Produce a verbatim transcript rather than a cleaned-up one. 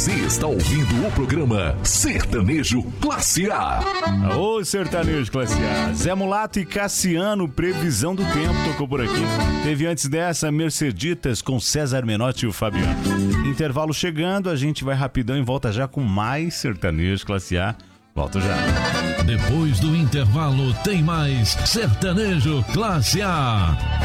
Você está ouvindo o programa Sertanejo Classe A. Ô, Sertanejo Classe A. Zé Mulato e Cassiano, Previsão do Tempo, tocou por aqui. Teve antes dessa Merceditas com César Menotti e o Fabiano. Intervalo chegando, a gente vai rapidão e volta já com mais Sertanejo Classe A. Volto já. Depois do intervalo tem mais Sertanejo Classe A.